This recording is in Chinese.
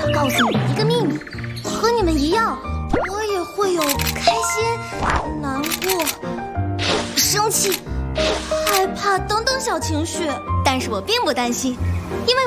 要告诉你们一个秘密，和你们一样，我也会有开心、难过、生气、害怕等等小情绪，但是我并不担心，因为